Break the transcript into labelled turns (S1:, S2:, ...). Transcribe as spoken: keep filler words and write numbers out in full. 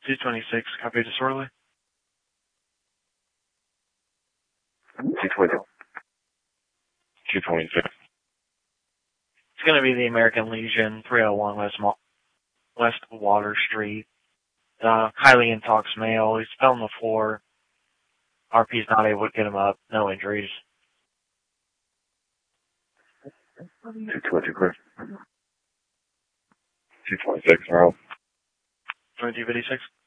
S1: two twenty-six, copy disorderly.
S2: two twenty. two twenty-six.
S1: It's going to be the American Legion, three oh one West, Mo- West Water Street. Uh, highly intox male. He's fell on the floor. R P's not able to get him up. No injuries.
S2: two twenty, Chris. two twenty-six, Earl.
S1: twenty-two fifty-six.